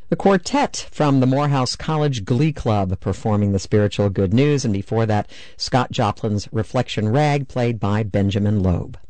The quartet from the Morehouse College Glee Club performing the spiritual Good News, and before that, Scott Joplin's Reflection Rag, played by Benjamin Loeb.